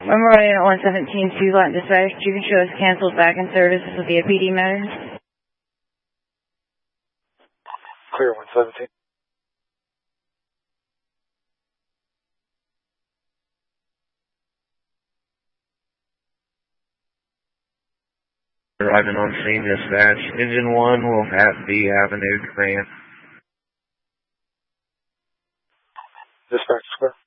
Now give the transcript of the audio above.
Memorial at 117 2-Lot Dispatch. You can show us canceled back in service with the PD matter. Clear 117. Arriving on scene, dispatch. Engine 1 will be Avenue Grant. Dispatch square.